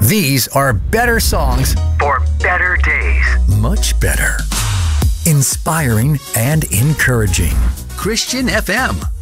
These are better songs for better days. Much better. Inspiring and encouraging. Christian FM.